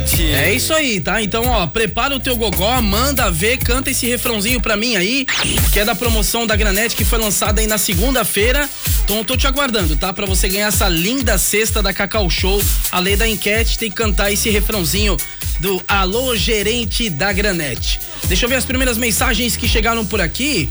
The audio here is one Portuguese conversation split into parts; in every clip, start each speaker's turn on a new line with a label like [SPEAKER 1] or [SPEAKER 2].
[SPEAKER 1] Granete.
[SPEAKER 2] É isso aí, tá? Então, ó, prepara o teu gogó, manda ver, canta esse refrãozinho pra mim aí, que é da promoção da Granete, que foi lançada aí na segunda-feira. Então, eu tô te aguardando, tá? Pra você ganhar essa linda cesta da Cacau Show. Além da enquete, tem que cantar esse refrãozinho do Alô Gerente da Granete. Deixa eu ver as primeiras mensagens que chegaram por aqui.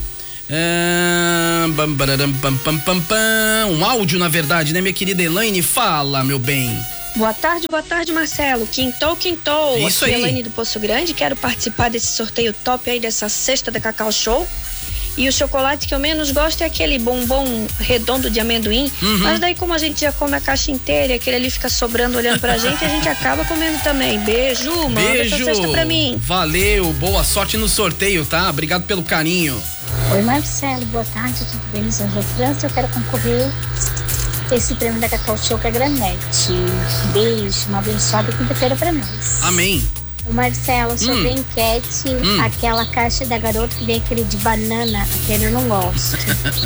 [SPEAKER 2] Um áudio, na verdade, né, minha querida Elaine? Fala, meu bem.
[SPEAKER 3] Boa tarde, Marcelo. Quintou.
[SPEAKER 2] Isso
[SPEAKER 3] aqui
[SPEAKER 2] aí.
[SPEAKER 3] é Elaine do Poço Grande. Quero participar desse sorteio top aí, dessa cesta da Cacau Show. E o chocolate que eu menos gosto é aquele bombom redondo de amendoim. Mas daí, como a gente já come a caixa inteira e aquele ali fica sobrando olhando pra gente, a gente acaba comendo também. Beijo, manda essa cesta pra mim.
[SPEAKER 2] Valeu, boa sorte no sorteio, tá? Obrigado pelo carinho.
[SPEAKER 4] Oi, Marcelo, boa tarde, tudo bem? Lisângela França, eu quero concorrer esse prêmio da Cacau Show com a Granete. Beijo, uma abençoada quinta-feira pra nós.
[SPEAKER 2] Amém.
[SPEAKER 4] O Marcelo, sobre a enquete, aquela caixa da Garoto que vem aquele de banana, aquele eu não gosto.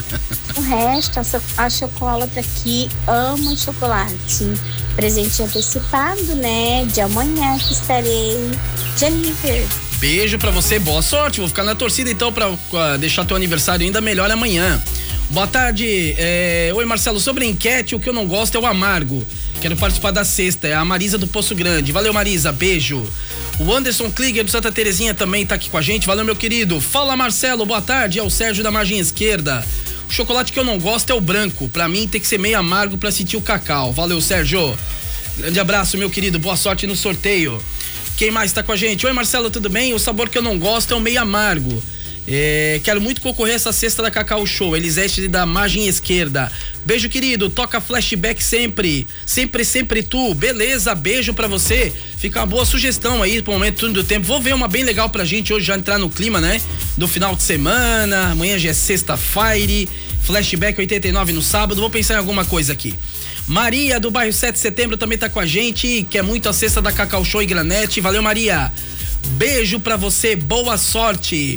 [SPEAKER 4] O resto, a chocolate aqui ama chocolate. Presente antecipado, né? De amanhã que estarei. Jennifer.
[SPEAKER 2] Beijo pra você, boa sorte. Vou ficar na torcida então pra deixar teu aniversário ainda melhor amanhã. Boa tarde. Oi, Marcelo, sobre a enquete, o que eu não gosto é o amargo. Quero participar da sexta, é a Marisa do Poço Grande. Valeu, Marisa, beijo. O Anderson Kliger do Santa Terezinha também tá aqui com a gente. Valeu, meu querido. Fala, Marcelo, boa tarde. É o Sérgio da margem esquerda. O chocolate que eu não gosto é o branco. Pra mim tem que ser meio amargo pra sentir o cacau. Valeu, Sérgio. Grande abraço, meu querido. Boa sorte no sorteio. Quem mais tá com a gente? Oi, Marcelo, tudo bem? O sabor que eu não gosto é o meio amargo. Quero muito concorrer a essa cesta da Cacau Show. Elisete da margem esquerda. Beijo, querido. Toca flashback sempre. Sempre tu. Beleza, beijo pra você. Fica uma boa sugestão aí pro momento do tempo. Vou ver uma bem legal pra gente hoje já entrar no clima, né? Do final de semana. Amanhã já é sexta-feira. Flashback 89 no sábado. Vou pensar em alguma coisa aqui. Maria do bairro 7 de Setembro também tá com a gente. Quer muito a cesta da Cacau Show e Granete. Valeu, Maria. Beijo pra você. Boa sorte.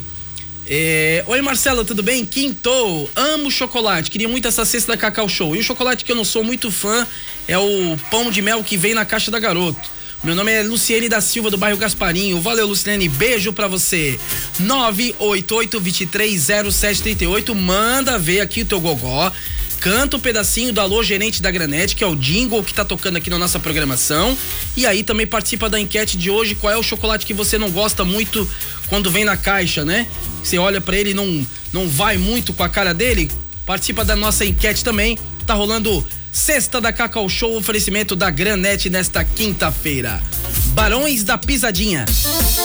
[SPEAKER 2] Oi, Marcelo, tudo bem? Quintou, amo chocolate, queria muito essa cesta da Cacau Show. E o chocolate que eu não sou muito fã é o pão de mel que vem na caixa da Garoto. Meu nome é Luciene da Silva, do bairro Gasparinho. Valeu, Luciene, beijo pra você. 988-230738, manda ver aqui o teu gogó. Canta um pedacinho do Alô Gerente da Granete, que é o jingle que tá tocando aqui na nossa programação. E aí também participa da enquete de hoje. Qual é o chocolate que você não gosta muito quando vem na caixa, né? Você olha pra ele e não vai muito com a cara dele? Participa da nossa enquete também. Tá rolando Cesta da Cacau Show, oferecimento da Granete nesta quinta-feira. Barões da Pisadinha.